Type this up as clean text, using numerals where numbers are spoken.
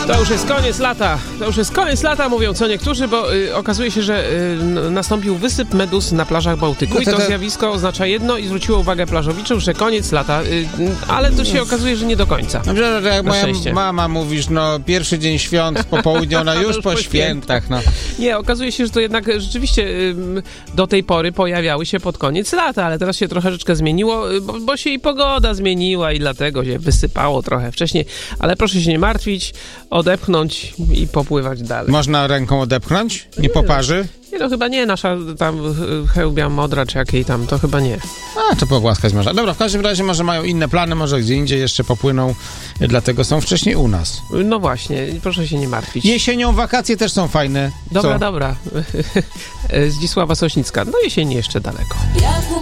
To już jest koniec lata. To już jest koniec lata, mówią co niektórzy, bo okazuje się, że nastąpił wysyp meduz na plażach Bałtyku. No I to zjawisko oznacza jedno i zwróciło uwagę plażowiczów, że koniec lata. Ale to się okazuje, że nie do końca. Dobrze, że jak moja mama mówisz, pierwszy dzień świąt, popołudnie, ona już po świętach, Nie, okazuje się, że to jednak rzeczywiście do tej pory pojawiały się pod koniec lata, ale teraz się troszeczkę zmieniło, bo się i pogoda zmieniła i dlatego się wysypało trochę wcześniej. Ale proszę się nie martwić, odepchnąć i popływać dalej. Można ręką odepchnąć? Nie poparzy? Nie, no chyba nie, nasza tam chełbia modra, czy jakiej tam, to chyba nie. To pogłaskać można. Dobra, w każdym razie może mają inne plany, może gdzie indziej jeszcze popłyną, dlatego są wcześniej u nas. No właśnie, proszę się nie martwić. Jesienią wakacje też są fajne. Dobra. Zdzisława Sośnicka. No jesień jeszcze daleko.